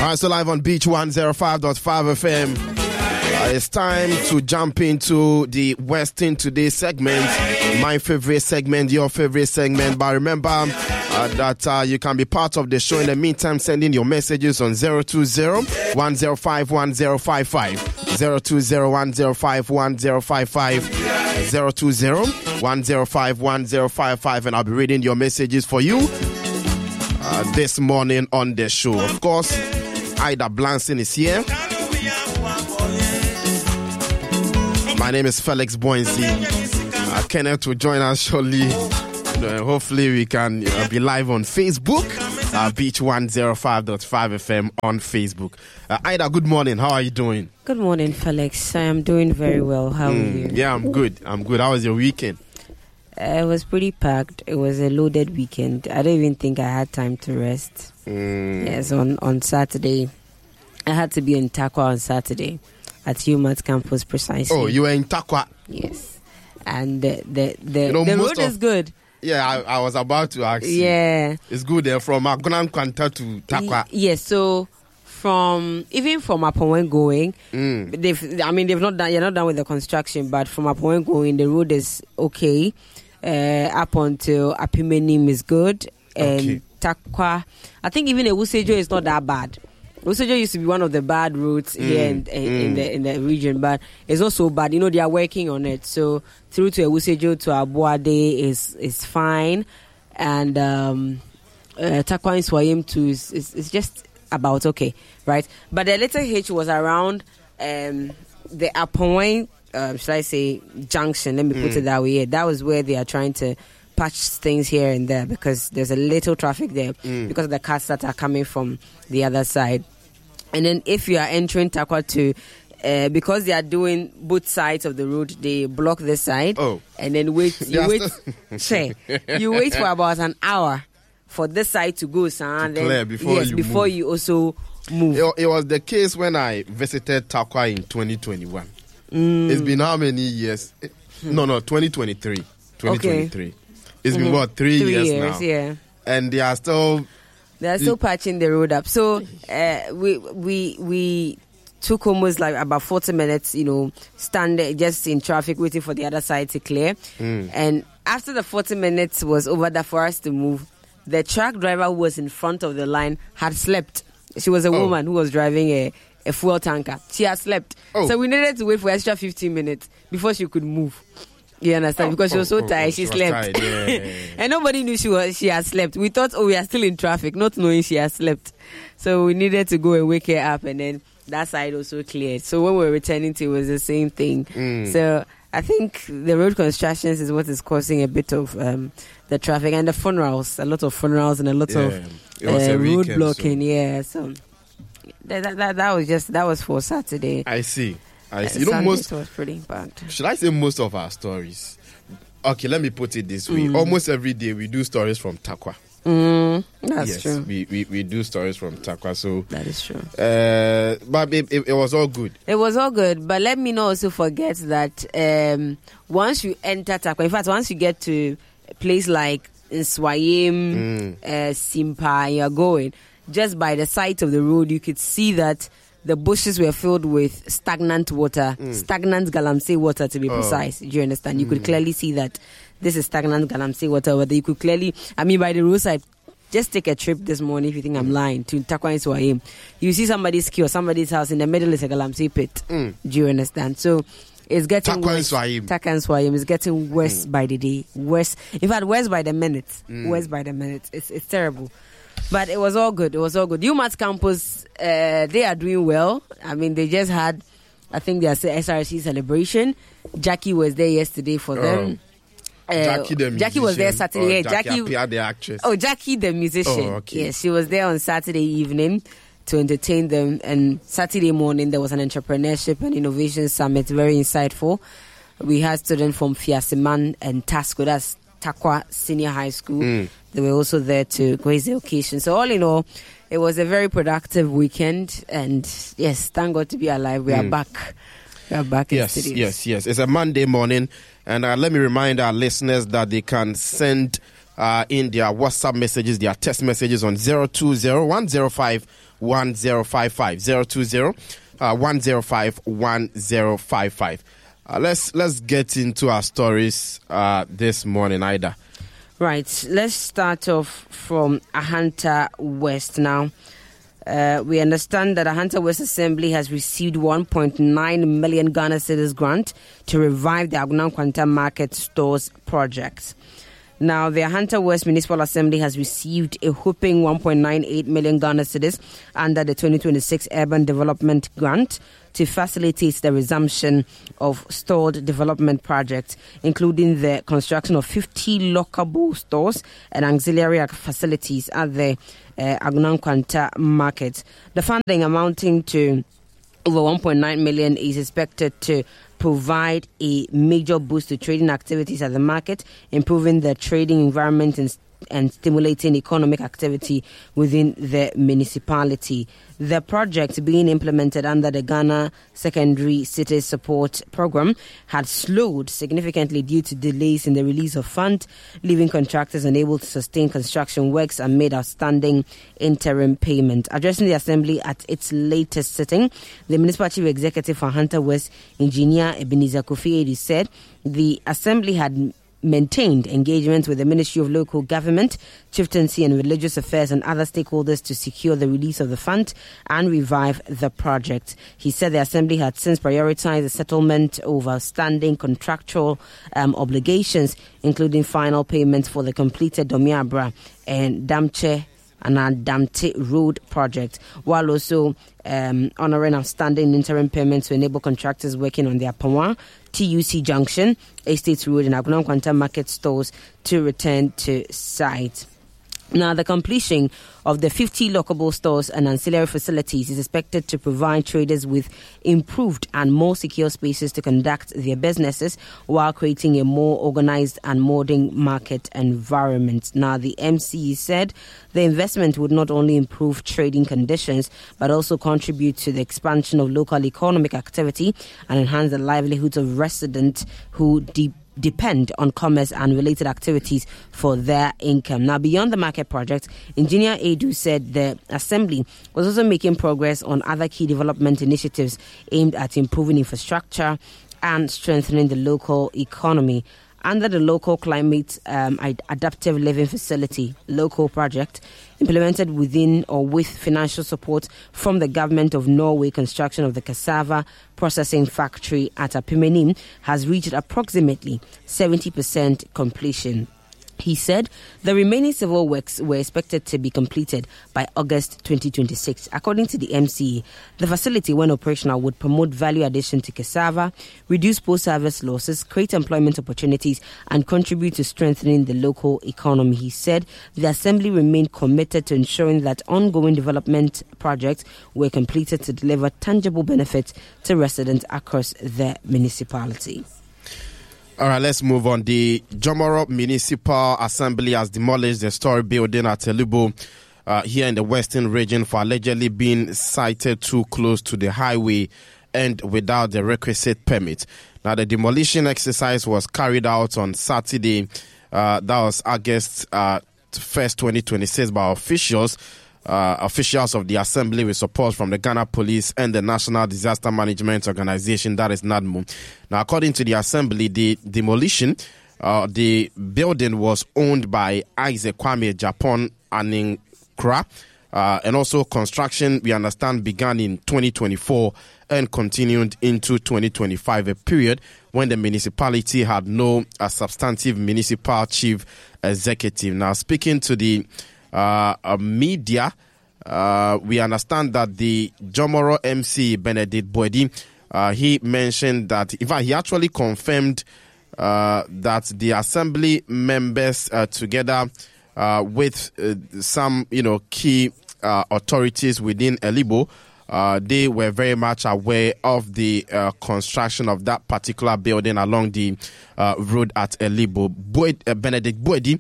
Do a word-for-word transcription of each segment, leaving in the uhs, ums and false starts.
Alright, so live on Beach one oh five point five F M. Uh, it's time to jump into the Western Today segment. My favorite segment, your favorite segment. But remember uh, that uh, you can be part of the show. In the meantime, send in your messages on zero two zero, one zero five, one zero five five. zero two zero, one zero five, one zero five five. zero two zero, one zero five, one zero five five. And I'll be reading your messages for you uh, this morning on the show. Of course, Ida Blanson is here. My name is Felix Boynsey. Uh, Kenneth will join us shortly. Uh, hopefully we can uh, be live on Facebook. Uh, Beach one oh five point five F M on Facebook. Uh, Ida, good morning. How are you doing? Good morning, Felix. I am doing very well. How mm, are you? Yeah, I'm good. I'm good. How was your weekend? Uh, it was pretty packed. It was a loaded weekend. I don't even think I had time to rest. Mm. Yes, on, on Saturday. I had to be in Takwa on Saturday at U M A T campus precisely. Oh, you were in Takwa? Yes. And the the, the, you know, the road of, is good. Yeah, I, I was about to ask you. Yeah. It's good there from Agunan Kwanta to Takwa. Y- yes, so from even from Apowen going, mm. they've I mean they've not done you're not done with the construction, but from Apowen going the road is okay. Uh, up until Apimenim is good. And okay. Takwa, I think even Ewusejo is not that bad. Ewusejo used to be one of the bad routes mm. here in, in, mm. in the in the region, but it's not so bad. You know, they are working on it. So through to Ewusejo to Abuade is is fine, and um, uh, Takwa in Swayim too is, is is just about okay, right? But the little hitch was around um, the Apowen, uh, should I say, junction? Let me put mm. it that way. Yeah, that was where they are trying to patch things here and there because there's a little traffic there mm. because of the cars that are coming from the other side. And then if you are entering Takwa to, uh, because they are doing both sides of the road, they block this side. Oh. And then wait, you wait, say, you wait for about an hour for this side to go, son. To clear before yes, you before move. you also move. It, it was the case when I visited Takwa in twenty twenty-one. Mm. It's been how many years? No, no, twenty twenty-three. twenty twenty-three. Okay. It's been, mm-hmm. what, three, three years, years now? Yeah. And they are still... They are still patching the road up. So uh, we we we took almost like about forty minutes, you know, standing just in traffic waiting for the other side to clear. Mm. And after the forty minutes was over there for us to move, the truck driver who was in front of the line had slept. She was a oh. woman who was driving a, a fuel tanker. She had slept. Oh. So we needed to wait for extra fifteen minutes before she could move. You understand? Oh, because she was so oh, tired, oh, she, she slept. Tired. Yeah, yeah, yeah. And nobody knew she was she had slept. We thought, oh, we are still in traffic, not knowing she had slept. So we needed to go and wake her up, and then that side also cleared. So when we were returning to it, it was the same thing. Mm. So I think the road constructions is what is causing a bit of um, the traffic and the funerals, a lot of funerals and a lot yeah. of uh, road weekend, blocking. So. Yeah, so that, that, that, that was just, that was for Saturday. I see. I see. Uh, you know, Sunday most was pretty bad. Should I say most of our stories? Okay, let me put it this way. Mm. Almost every day we do stories from Takwa. Mm, that's yes, true. We, we we do stories from Takwa. So that is true. Uh, but it, it, it was all good. It was all good. But let me not also forget that um, once you enter Takwa, in fact, once you get to a place like Swayim, mm. uh, Simpa, and you're going, just by the side of the road, you could see that the bushes were filled with stagnant water, mm. stagnant galamsey water to be oh. precise. Do you understand? You mm. could clearly see that this is stagnant galamsey water. Whether you could clearly, I mean, by the roadside, just take a trip this morning if you think I'm lying to Takwa and Swayim. You see somebody's key or somebody's house, in the middle is a galamsey pit. Mm. Do you understand? So it's getting Takwa worse. And Takwa and Swayim is getting worse mm. by the day. Worse. In fact, worse by the minute. Mm. Worse by the minute. It's it's terrible. But it was all good. It was all good. U M A T campus, uh, they are doing well. I mean, they just had, I think, their S R C celebration. Jackie was there yesterday for oh. them. Uh, Jackie the musician. Jackie was there Saturday. Oh, Jackie, Jackie Apia, the actress. Oh, Jackie the musician. Oh, okay. Yes, she was there on Saturday evening to entertain them. And Saturday morning, there was an entrepreneurship and innovation summit, very insightful. We had students from Fiasiman and Tasco, that's Takwa Senior High School. Mm. They were also there to grace the occasion. So all in all, it was a very productive weekend. And yes, thank God to be alive. We mm. are back. We are back yes, in studios. Yes, yes, yes. It's a Monday morning. And uh, let me remind our listeners that they can send uh, in their WhatsApp messages, their text messages on zero two zero, one zero five, one zero five five. zero two zero, one zero five, one zero five five. Uh, let's let's get into our stories uh, this morning, Ida. Right. Let's start off from Ahanta West now. Uh, we understand that Ahanta West Assembly has received one point nine million Ghana cedis grant to revive the Agunan Kwanta Market Stores project. Now, the Ahanta West Municipal Assembly has received a whopping one point nine eight million Ghana cedis under the twenty twenty-six Urban Development Grant to facilitate the resumption of stalled development projects, including the construction of fifty lockable stores and auxiliary facilities at the uh, Agunan Kwanta market. The funding, amounting to over one point nine million, is expected to provide a major boost to trading activities at the market, improving the trading environment and, and stimulating economic activity within the municipality. The project, being implemented under the Ghana Secondary Cities Support Program, had slowed significantly due to delays in the release of funds, leaving contractors unable to sustain construction works amid outstanding interim payment. Addressing the Assembly at its latest sitting, the Municipal Chief Executive for Ahanta West, Engineer Ebenezer Kofi-Edu, said the Assembly had maintained engagement with the Ministry of Local Government, Chieftaincy and Religious Affairs and other stakeholders to secure the release of the fund and revive the project. He said the Assembly had since prioritized the settlement of outstanding contractual um, obligations, including final payments for the completed Domiabra and Damche and our Damte Road project, while also um, honouring outstanding interim payments to enable contractors working on the Apawa, T U C Junction, Estates Road and Agunan Kwanta Market stores to return to site. Now, the completion of the fifty lockable stores and ancillary facilities is expected to provide traders with improved and more secure spaces to conduct their businesses while creating a more organized and modern market environment. Now, the M C said the investment would not only improve trading conditions but also contribute to the expansion of local economic activity and enhance the livelihoods of residents who de- depend on commerce and related activities for their income. Now, beyond the market project, Engineer Edu said the Assembly was also making progress on other key development initiatives aimed at improving infrastructure and strengthening the local economy. Under the Local Climate um, Adaptive Living Facility, local project, implemented within or with financial support from the government of Norway, construction of the cassava processing factory at Apimenim has reached approximately seventy percent completion. He said the remaining civil works were expected to be completed by August twenty twenty-six. According to the M C E, the facility, when operational, would promote value addition to cassava, reduce post-harvest losses, create employment opportunities, and contribute to strengthening the local economy. He said the Assembly remained committed to ensuring that ongoing development projects were completed to deliver tangible benefits to residents across the municipality. All right, let's move on. The Jomoro Municipal Assembly has demolished the story building at Elibo uh, here in the Western region for allegedly being sited too close to the highway and without the requisite permit. Now, the demolition exercise was carried out on Saturday. Uh, that was August uh, first, twenty twenty-six, by officials. Uh, officials of the Assembly with support from the Ghana Police and the National Disaster Management Organization, that is NADMO. Now, according to the Assembly, the demolition, uh, the building was owned by Isaac Kwame Japan Aninkra, uh, and also construction, we understand, began in twenty twenty-four and continued into twenty twenty-five, a period when the municipality had no uh, substantive municipal chief executive. Now, speaking to the Uh, uh, media, uh, we understand that the Jomoro M C Benedict Boedi, uh, he mentioned that, in fact, he actually confirmed uh, that the Assembly members, uh, together uh, with uh, some, you know, key uh, authorities within Elibo, uh, they were very much aware of the uh, construction of that particular building along the uh, road at Elibo. Boyd, uh, Benedict Boedi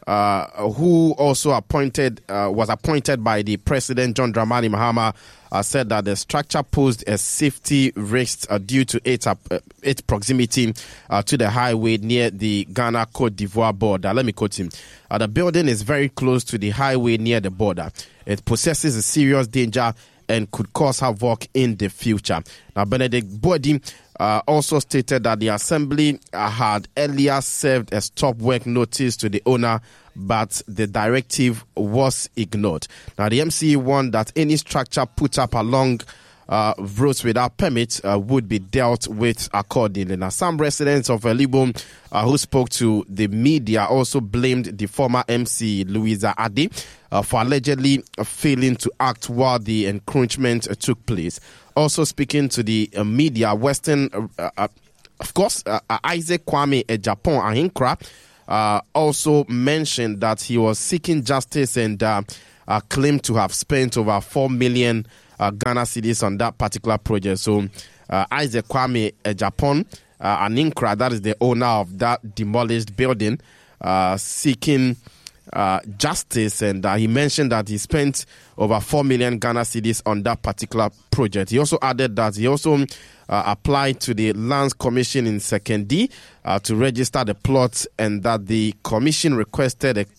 uh, who also appointed uh, was appointed by the President John Dramani Mahama, uh, said that the structure posed a safety risk uh, due to its, uh, its proximity uh, to the highway near the Ghana-Cote d'Ivoire border. Let me quote him. Uh, the building is very close to the highway near the border. It possesses a serious danger and could cause havoc in the future. Now, Benedict Boadi uh, also stated that the assembly uh, had earlier served a stop work notice to the owner, but the directive was ignored. Now, the M C warned that any structure put up along uh, roads without permit uh, would be dealt with accordingly. Now, some residents of Elibom uh, who spoke to the media also blamed the former M C Louisa Adi uh, for allegedly failing to act while the encroachment uh, took place. Also speaking to the uh, media, Western, uh, uh, of course, uh, uh, Isaac Kwame Ejapon Ahinkra uh, also mentioned that he was seeking justice and uh, uh, claimed to have spent over four million uh, Ghana cedis on that particular project. So uh, Isaac Kwame Ejapon uh, Ahinkra, that is the owner of that demolished building, uh, seeking Uh, justice, and uh, he mentioned that he spent over four million Ghana cedis on that particular project. He also added that he also uh, applied to the Lands Commission in Sekondi uh, to register the plots, and that the commission requested a,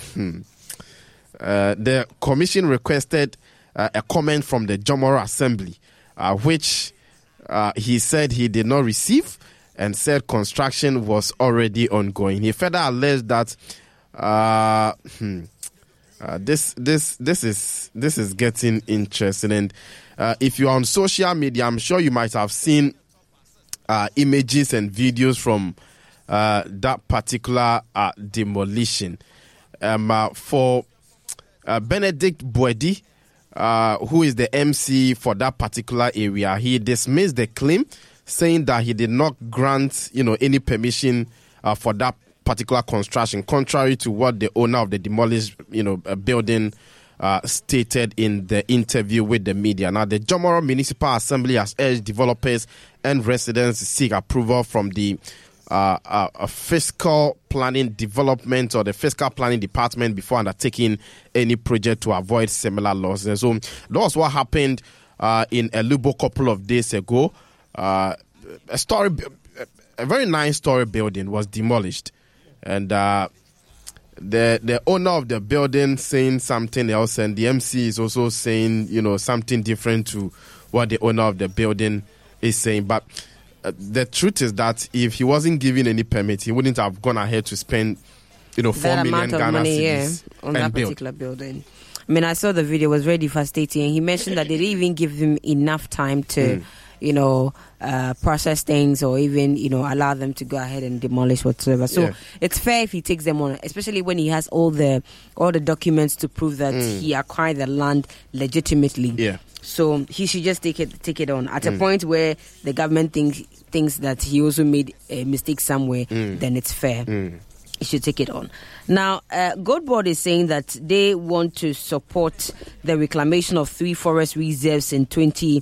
uh, the commission requested uh, a comment from the Jomoro Assembly, uh, which uh, he said he did not receive, and said construction was already ongoing. He further alleged that Uh, hmm. uh, this this this is this is getting interesting, and uh, if you're on social media, I'm sure you might have seen uh, images and videos from uh, that particular uh, demolition. Um, uh, for uh, Benedict Boadi, uh, who is the M C for that particular area, he dismissed the claim, saying that he did not grant, you know, any permission uh, for that particular construction, contrary to what the owner of the demolished, you know, uh, building uh, stated in the interview with the media. Now, the Jomoro Municipal Assembly has urged developers and residents to seek approval from the uh, uh, fiscal planning development or the fiscal planning department before undertaking any project to avoid similar losses. And so that was what happened uh, in Elubo a couple of days ago. Uh, a story, a very nice story building was demolished. And uh, the the owner of the building saying something else, and the M C is also saying, you know, something different to what the owner of the building is saying. But uh, the truth is that if he wasn't given any permit, he wouldn't have gone ahead to spend, you know, four that million Ghana money, cedis yeah, on that build. particular building. I mean, I saw the video; it was very devastating. He mentioned that they didn't even give him enough time to. Mm. you know, uh, process things or even, you know, allow them to go ahead and demolish whatsoever. So yeah. It's fair if he takes them on, especially when he has all the all the documents to prove that mm. he acquired the land legitimately. Yeah. So he should just take it take it on. At mm. a point where the government thinks thinks that he also made a mistake somewhere, mm. then it's fair. Mm. He should take it on. Now, uh, Gold Board is saying that they want to support the reclamation of three forest reserves in twenty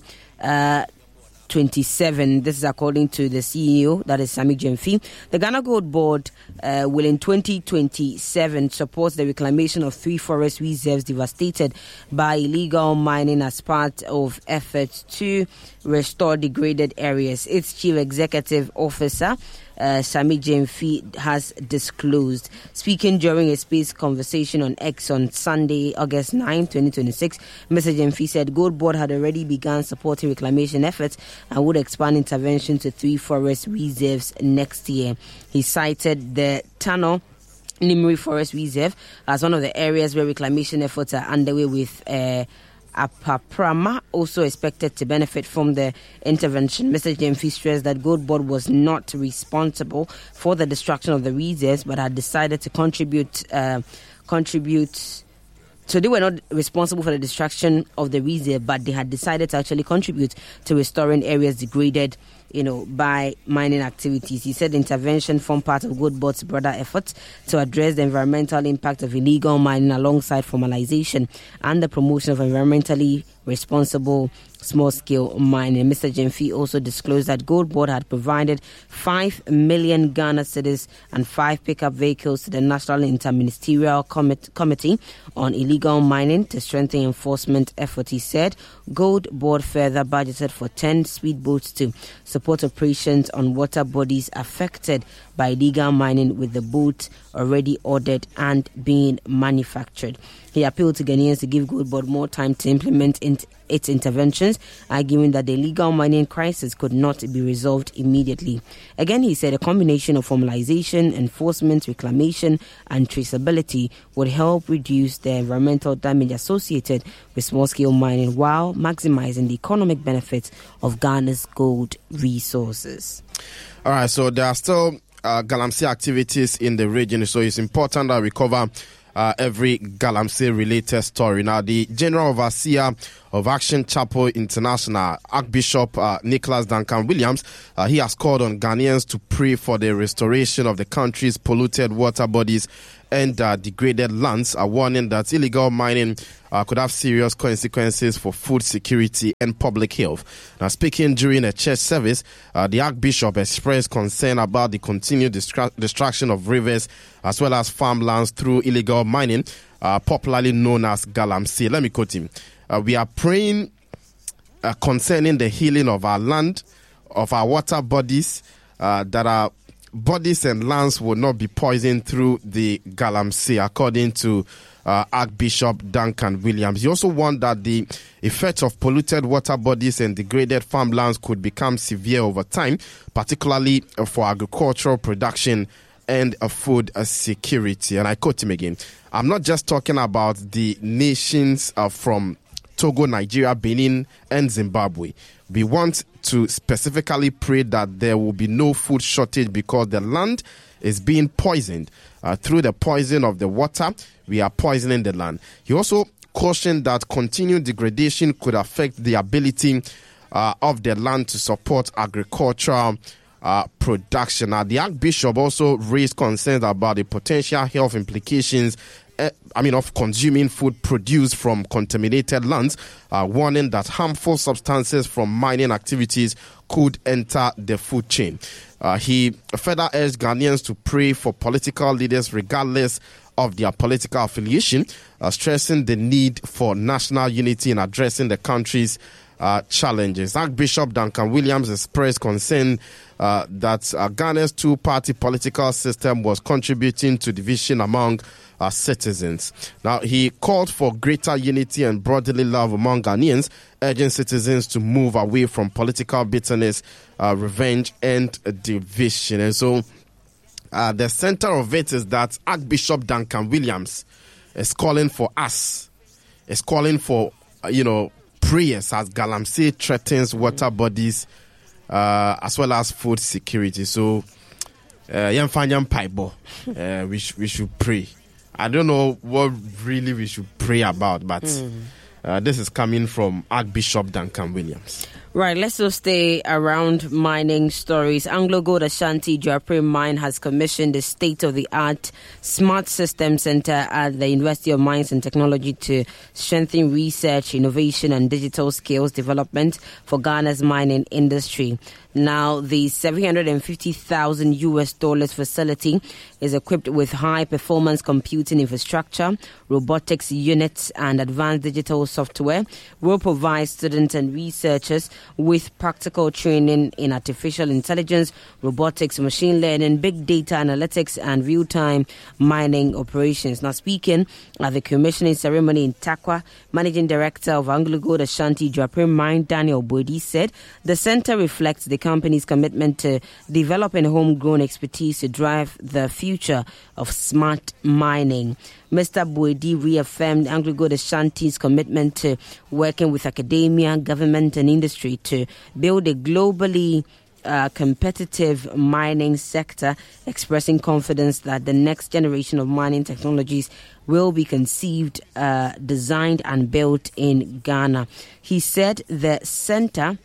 twenty-seven. This is according to the C E O, that is Sammy Gyamfi. The Ghana Gold Board uh, will in twenty twenty-seven support the reclamation of three forest reserves devastated by illegal mining as part of efforts to restore degraded areas. Its Chief Executive Officer, Uh, Sammy Gyamfi, has disclosed. Speaking during a space conversation on X on Sunday, August ninth, twenty twenty-six, Mister Gyamfi said Gold Board had already begun supporting reclamation efforts and would expand intervention to three forest reserves next year. He cited the Tano Nimri Forest Reserve as one of the areas where reclamation efforts are underway, with uh, Apaprama also expected to benefit from the intervention. Mister Gyamfi stressed that Gold Board was not responsible for the destruction of the reserves, but had decided to contribute. Uh, contribute. So they were not responsible for the destruction of the reserve, but they had decided to actually contribute to restoring areas degraded you know, by mining activities. He said intervention formed part of Goldbord's broader effort to address the environmental impact of illegal mining alongside formalization and the promotion of environmentally responsible small-scale mining. Mister Gyamfi also disclosed that Goldbord had provided five million Ghana cedis and five pickup vehicles to the National Interministerial Commit- Committee on Illegal Mining to strengthen enforcement effort. He said Goldbord further budgeted for ten speedboats to support operations on water bodies affected by illegal mining, with the boats already ordered and being manufactured. He appealed to Ghanaians to give Goldbord more time to implement in- its interventions, arguing that the illegal mining crisis could not be resolved immediately. Again, he said a combination of formalization, enforcement, reclamation, and traceability would help reduce the environmental damage associated with small-scale mining while maximizing the economic benefits of Ghana's gold resources. All right, so there are still uh, Galamsey activities in the region, so it's important that we cover Uh, every Galamsey-related story. Now, the General Overseer of Action Chapel International, Archbishop uh, Nicholas Duncan Williams, uh, he has called on Ghanaians to pray for the restoration of the country's polluted water bodies and uh, degraded lands, uh, warning that illegal mining uh, could have serious consequences for food security and public health. Now, speaking during a church service, uh, the Archbishop expressed concern about the continued distra- destruction of rivers as well as farmlands through illegal mining, uh, popularly known as Galamsey. Let me quote him. Uh, we are praying uh, concerning the healing of our land, of our water bodies, uh, that our bodies and lands will not be poisoned through the Galamsey, according to uh, Archbishop Duncan Williams. He also warned that the effects of polluted water bodies and degraded farmlands could become severe over time, particularly uh, for agricultural production and uh, food uh, security. And I quote him again. I'm not just talking about the nations uh, from Togo, Nigeria, Benin, and Zimbabwe. We want to specifically pray that there will be no food shortage because the land is being poisoned. Uh, through the poison of the water, we are poisoning the land. He also cautioned that continued degradation could affect the ability uh, of the land to support agricultural uh, production. Now, the Archbishop also raised concerns about the potential health implications I mean, of consuming food produced from contaminated lands, uh, warning that harmful substances from mining activities could enter the food chain. Uh, he further urged Ghanaians to pray for political leaders regardless of their political affiliation, uh, stressing the need for national unity in addressing the country's uh, challenges. Archbishop Duncan Williams expressed concern uh, that uh, Ghana's two-party political system was contributing to division among Uh, citizens. Now, he called for greater unity and brotherly love among Ghanaians, urging citizens to move away from political bitterness, uh, revenge, and uh, division. And so, uh, the center of it is that Archbishop Duncan Williams is calling for us, is calling for, uh, you know, prayers as Galamsey threatens water bodies uh, as well as food security. So, uh, uh, we, sh- we should pray. I don't know what really we should pray about, but mm. uh, this is coming from Archbishop Duncan Williams. Right, let's just stay around mining stories. Anglo Gold Ashanti Juaprim Mine has commissioned a state-of-the-art smart system center at the University of Mines and Technology to strengthen research, innovation, and digital skills development for Ghana's mining industry. Now, the seven hundred fifty thousand U S dollars facility is equipped with high-performance computing infrastructure, robotics units, and advanced digital software. Will provide students and researchers with practical training in artificial intelligence, robotics, machine learning, big data analytics, and real-time mining operations. Now, speaking at the commissioning ceremony in Takwa, Managing Director of Anglo Gold Ashanti Juaprim Mine, Daniel Boedi, said the center reflects the company's commitment to developing homegrown expertise to drive the future of smart mining. Mister Boedi reaffirmed Anglo Gold Ashanti's commitment to working with academia, government, and industry to build a globally uh, competitive mining sector, expressing confidence that the next generation of mining technologies will be conceived, uh, designed, and built in Ghana. He said the center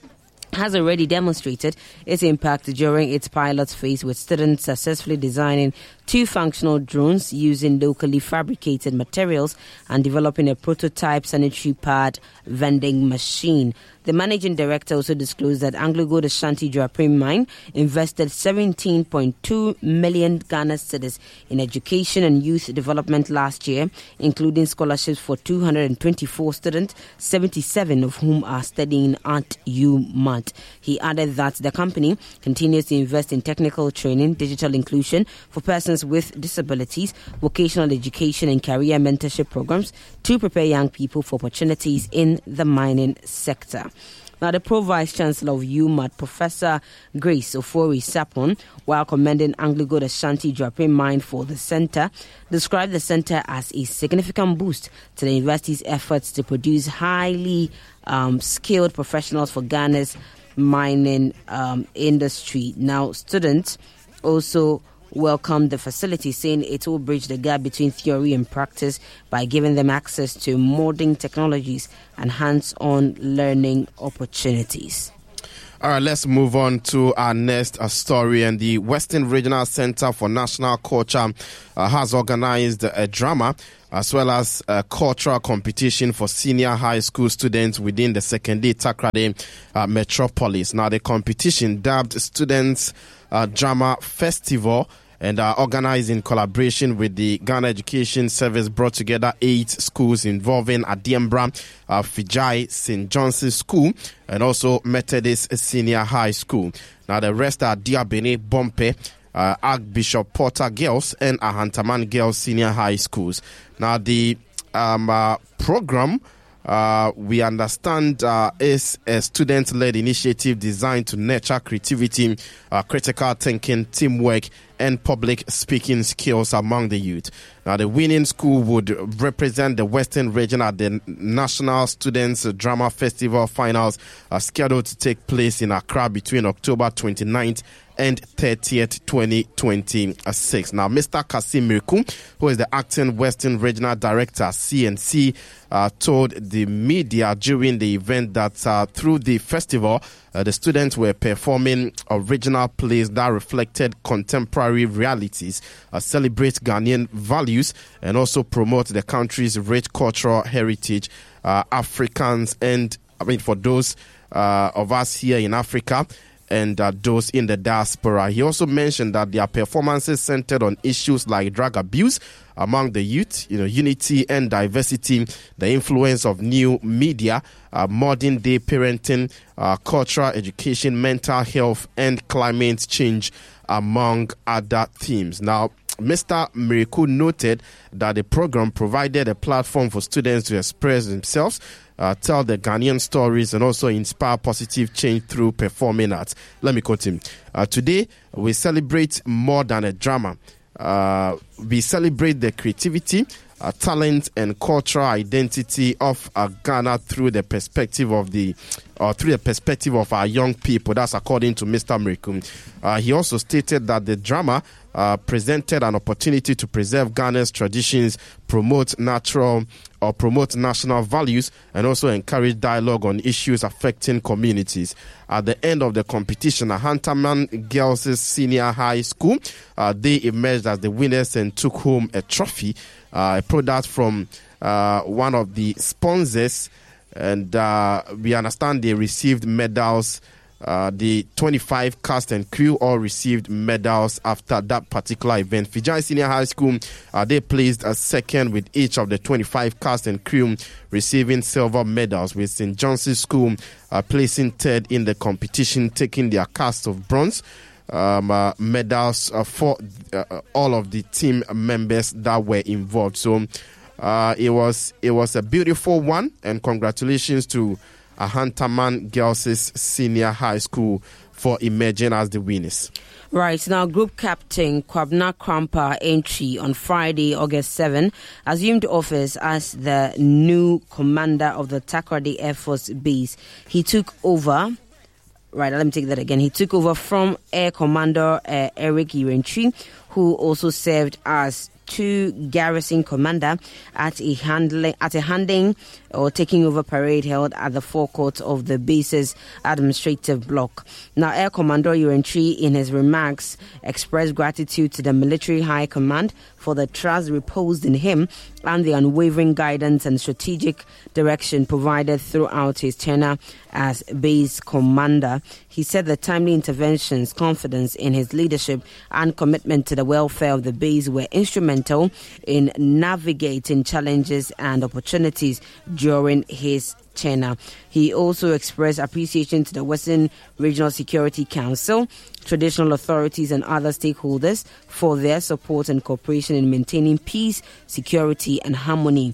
has already demonstrated its impact during its pilot phase, with students successfully designing two functional drones using locally fabricated materials and developing a prototype sanitary pad vending machine. The managing director also disclosed that AngloGold Ashanti Joaprim Mine invested seventeen point two million Ghana cedis in education and youth development last year, including scholarships for two hundred twenty-four students, seventy-seven of whom are studying at U M A D. He added that the company continues to invest in technical training, digital inclusion for persons with disabilities, vocational education and career mentorship programs to prepare young people for opportunities in the mining sector. Now, the Pro-Vice Chancellor of U M A D, Professor Grace Ofori Sapon, while commending AngloGold Ashanti Joaprim Mine for the centre, described the centre as a significant boost to the university's efforts to produce highly um, skilled professionals for Ghana's mining um, industry. Now, students also welcomed the facility, saying it will bridge the gap between theory and practice by giving them access to modern technologies and hands-on learning opportunities. All right, let's move on to our next uh, story. And the Western Regional Center for National Culture uh, has organized a drama as well as a cultural competition for senior high school students within the Secondary Takoradi uh, Metropolis. Now, the competition, dubbed Students uh, Drama Festival, and uh, organized in collaboration with the Ghana Education Service, brought together eight schools involving Adiembra, uh, Fijai, Saint John's School, and also Methodist Senior High School. Now, the rest are Diabene, Bompe, uh, Archbishop Porter Girls, and Ahantaman Girls Senior High Schools. Now, the um, uh, program, Uh, we understand uh, is a student-led initiative designed to nurture creativity, uh, critical thinking, teamwork, and public speaking skills among the youth. Now, the winning school would represent the Western region at the National Students Drama Festival finals, uh, scheduled to take place in Accra between October twenty-ninth and thirtieth, twenty twenty-six. Now, Mister Kasim Miriku, who is the acting Western Regional Director, C N C, uh, told the media during the event that uh, through the festival, uh, the students were performing original plays that reflected contemporary realities, uh, celebrate Ghanaian values, and also promote the country's rich cultural heritage, uh, Africans, and I mean, for those uh, of us here in Africa, and uh, those in the diaspora. He also mentioned that their performances centered on issues like drug abuse among the youth, you know, unity and diversity, the influence of new media, uh, modern day parenting, uh, cultural education, mental health, and climate change, among other themes. Now, Mister Miriku noted that the program provided a platform for students to express themselves, Uh, tell the Ghanaian stories, and also inspire positive change through performing arts. Let me quote him. Uh, Today, we celebrate more than a drama. Uh, we celebrate the creativity, uh, talent, and cultural identity of uh, Ghana through the perspective of the, or through the perspective of our young people. That's according to Mister Mirikum. Uh, he also stated that the drama uh, presented an opportunity to preserve Ghana's traditions, promote natural or promote national values, and also encourage dialogue on issues affecting communities. At the end of the competition, Ahantaman Girls Senior High School, uh, they emerged as the winners and took home a trophy, uh, a product from uh, one of the sponsors, and uh, we understand they received medals. Uh, the twenty-five cast and crew all received medals after that particular event. Fijai Senior High School, uh, they placed a second with each of the twenty-five cast and crew receiving silver medals, with Saint John's School uh, placing third in the competition, taking their cast of bronze um, uh, medals uh, for uh, all of the team members that were involved. So uh, it was it was a beautiful one, and congratulations to Ahantaman Girls Senior High School for emerging as the winners. Right, now Group Captain Kwabna Krampa Entry on Friday, August seventh, assumed office as the new commander of the Takoradi Air Force Base. He took over, right, let me take that again. He took over from Air Commander uh, Eric Irentry, who also served as two garrison commander at a handling at a handing or taking over parade held at the forecourt of the base's administrative block. Now, Air Commodore Urentry, in his remarks, expressed gratitude to the Military High Command for the trust reposed in him and the unwavering guidance and strategic direction provided throughout his tenure as base commander. He said the timely interventions, confidence in his leadership, and commitment to the welfare of the base were instrumental in navigating challenges and opportunities during his tenure. He also expressed appreciation to the Western Regional Security Council, traditional authorities, and other stakeholders for their support and cooperation in maintaining peace, security, and harmony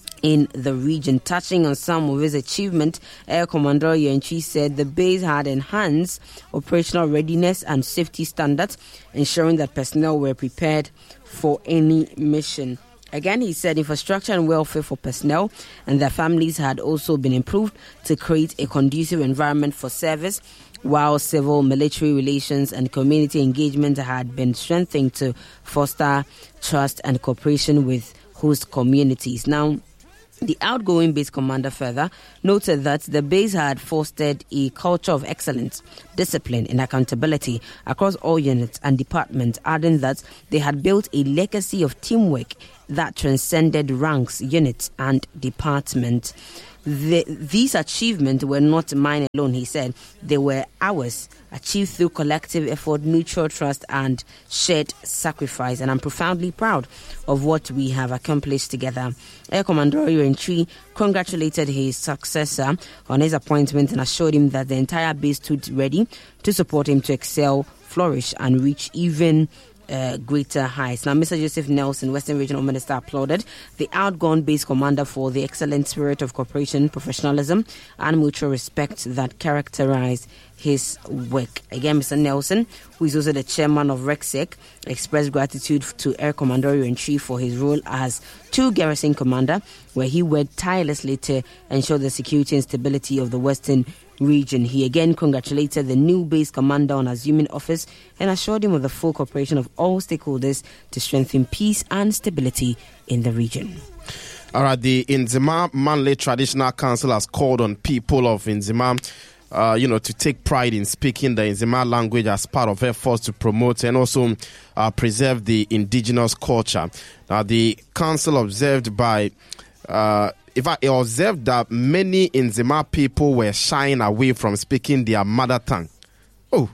in the region. Touching on some of his achievements, Air Commodore Urentry said the base had enhanced operational readiness and safety standards, ensuring that personnel were prepared for any mission. Again, he said infrastructure and welfare for personnel and their families had also been improved to create a conducive environment for service, while civil military relations and community engagement had been strengthened to foster trust and cooperation with host communities. Now, the outgoing base commander further noted that the base had fostered a culture of excellence, discipline, and accountability across all units and departments, adding that they had built a legacy of teamwork that transcended ranks, units, and departments. The, these achievements were not mine alone, he said. They were ours, achieved through collective effort, mutual trust, and shared sacrifice. And I'm profoundly proud of what we have accomplished together. Air Commodore Urentry congratulated his successor on his appointment and assured him that the entire base stood ready to support him to excel, flourish, and reach even Uh, greater heights. Now, Mister Joseph Nelson, Western Regional Minister, applauded the outgone base commander for the excellent spirit of cooperation, professionalism, and mutual respect that characterized his work. Again, Mister Nelson, who is also the chairman of RECSEC, expressed gratitude to Air Commodore Urentry for his role as two garrison commander, where he worked tirelessly to ensure the security and stability of the Western region. He again congratulated the new base commander on assuming office and assured him of the full cooperation of all stakeholders to strengthen peace and stability in the region. All right, the Nzema Manle Traditional Council has called on people of Nzema Uh, you know, to take pride in speaking the Nzema language as part of efforts to promote and also uh, preserve the indigenous culture. Now, the council observed by, uh, if I observed that many Nzema people were shying away from speaking their mother tongue. Oh.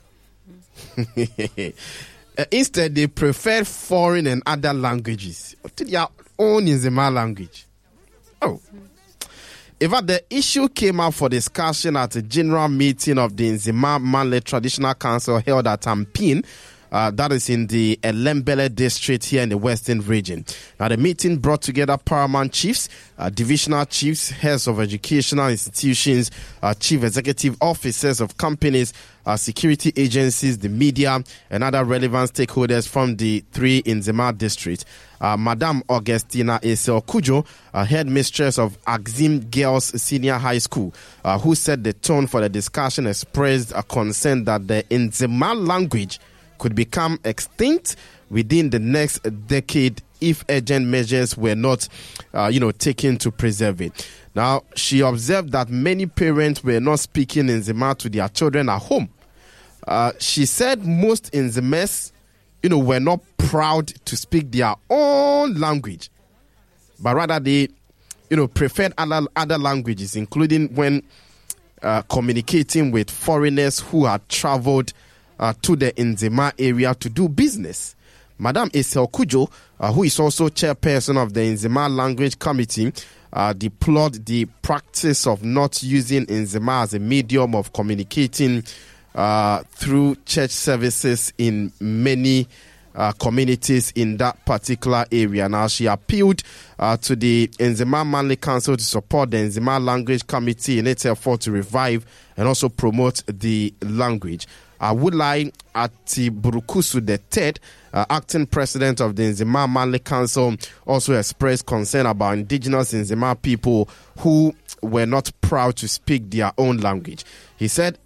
uh, instead, they preferred foreign and other languages to their own Nzema language. Oh. In fact, the issue came up for discussion at a general meeting of the Nzema Manle Traditional Council held at Ampin, uh, that is in the Elembele district here in the Western region. Now, the meeting brought together paramount chiefs, uh, divisional chiefs, heads of educational institutions, uh, chief executive officers of companies, uh, security agencies, the media, and other relevant stakeholders from the three Nzema districts. Uh, Madam Augustina Esel Kujo, uh, headmistress of Axim Girls Senior High School, uh, who set the tone for the discussion, expressed a concern that the Nzema language could become extinct within the next decade if urgent measures were not, uh, you know, taken to preserve it. Now, she observed that many parents were not speaking Nzema to their children at home. Uh, she said most Nzemas, you know, were not proud to speak their own language, but rather they, you know, preferred other, other languages, including when uh, communicating with foreigners who had traveled uh, to the Nzema area to do business. Madam Esel Kujo, uh, who is also chairperson of the Nzema Language Committee, uh, deplored the practice of not using Nzema as a medium of communicating Uh, through church services in many uh, communities in that particular area. Now, she appealed uh, to the Nzema Manle Council to support the Nzema Language Committee in its effort to revive and also promote the language. Awulai Atiburukusu the third, uh, acting president of the Nzema Manle Council, also expressed concern about indigenous Nzema people who were not proud to speak their own language. He said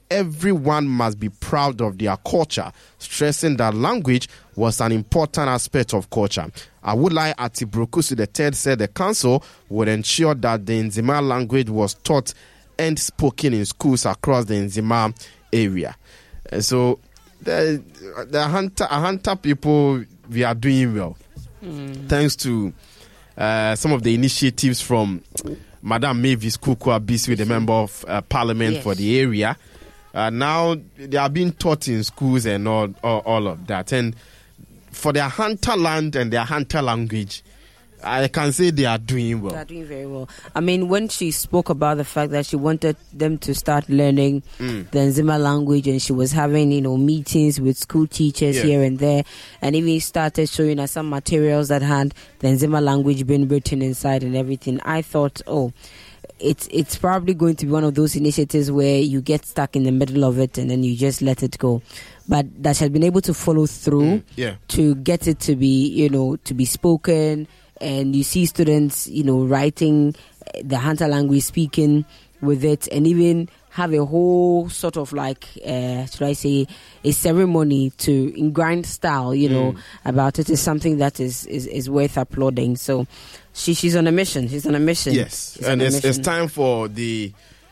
everyone must be proud of their culture, stressing that language was an important aspect of culture. Awolai Atibrokusu the third said the council would ensure that the Nzima language was taught and spoken in schools across the Nzima area. And so the the hunter, hunter people, we are doing well, mm. thanks to uh, some of the initiatives from Madam Mavis Kukwa Bisi, the member of uh, parliament yes. for the area. Uh, now they are being taught in schools and all, all, all of that. And for their hunter land and their hunter language, I can say they are doing well. They are doing very well. I mean, when she spoke about the fact that she wanted them to start learning mm. the Nzima language, and she was having, you know, meetings with school teachers yeah. here and there, and even started showing us some materials that had the Nzima language being written inside and everything, I thought, oh, it's it's probably going to be one of those initiatives where you get stuck in the middle of it and then you just let it go. But that she had been able to follow through mm. yeah. to get it to be, you know, to be spoken. And you see students, you know, writing the Hunter language, speaking with it, and even have a whole sort of like, uh, should I say, a ceremony to in grind style, you know, mm. about it is something that is, is, is worth applauding. So she she's on a mission. She's on a mission. Yes, she's and it's, it's time for the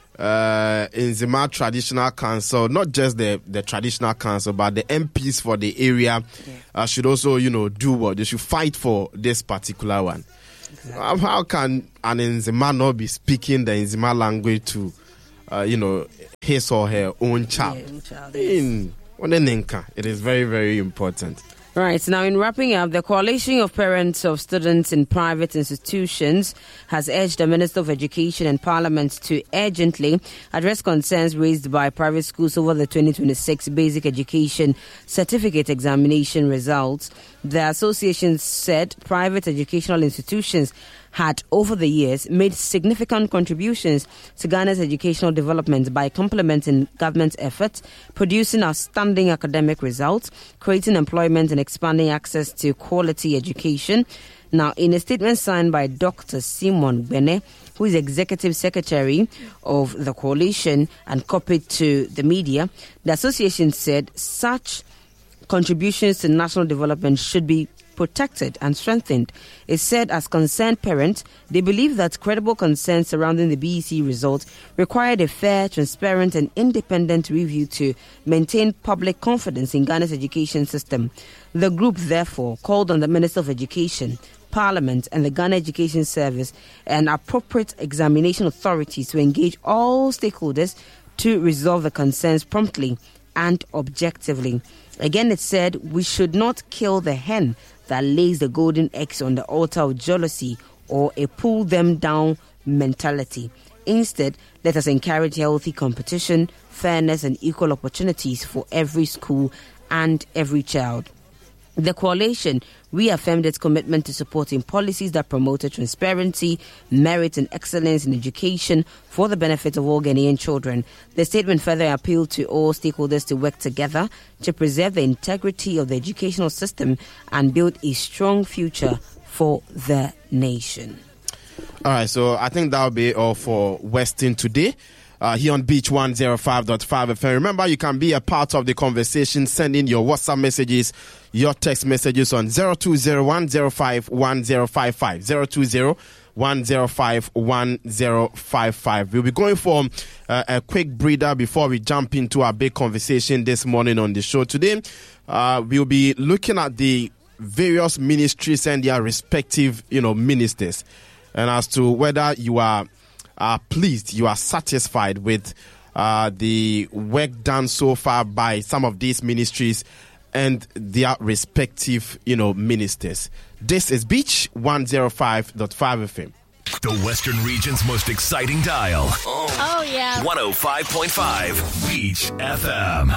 uh, Nzima Traditional Council, not just the, the Traditional Council, but the M Ps for the area yeah. uh, should also, you know, do what? They should fight for this particular one. Exactly. Um, how can an Nzima not be speaking the Nzima language to, uh, you know, his or her own child? Yeah, own child in Onenenka, it is very, very important. Right, now in wrapping up, the Coalition of Parents of Students in Private Institutions has urged the Minister of Education and Parliament to urgently address concerns raised by private schools over the twenty twenty-six Basic Education Certificate Examination results. The association said private educational institutions had, over the years, made significant contributions to Ghana's educational development by complementing government efforts, producing outstanding academic results, creating employment and expanding access to quality education. Now, in a statement signed by Doctor Simon Bene, who is Executive Secretary of the coalition and copied to the media, the association said such contributions to national development should be protected and strengthened. It said, as concerned parents, they believe that credible concerns surrounding the B E C results required a fair, transparent and independent review to maintain public confidence in Ghana's education system. The group therefore called on the Minister of Education, Parliament and the Ghana Education Service and appropriate examination authorities to engage all stakeholders to resolve the concerns promptly and objectively. Again, it said we should not kill the hen that lays the golden eggs on the altar of jealousy or a pull them down mentality. Instead, let us encourage healthy competition, fairness and equal opportunities for every school and every child. The coalition reaffirmed its commitment to supporting policies that promoted transparency, merit and excellence in education for the benefit of all Ghanaian children. The statement further appealed to all stakeholders to work together to preserve the integrity of the educational system and build a strong future for the nation. All right, so I think that'll be all for Western today. Uh, here on Beach one oh five point five F M. Remember, you can be a part of the conversation. Send in your WhatsApp messages, your text messages on zero two zero one zero five one zero five five. zero two zero one zero five one zero five five. We'll be going for uh, a quick breather before we jump into our big conversation this morning on the show. Today, uh, we'll be looking at the various ministries and their respective, you know, ministers, and as to whether you are are pleased, you are satisfied with uh, the work done so far by some of these ministries and their respective, you know, ministers. This is Beach one oh five point five F M. The Western region's most exciting dial. Oh, oh yeah. one oh five point five Beach F M.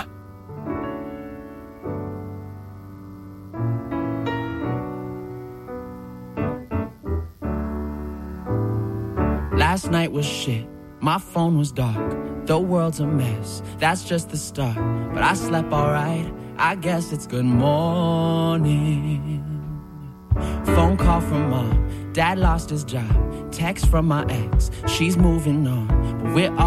Last night was shit, my phone was dark, the world's a mess, that's just the start. But I slept alright, I guess it's good morning. Phone call from mom, dad lost his job, text from my ex, she's moving on, but we're all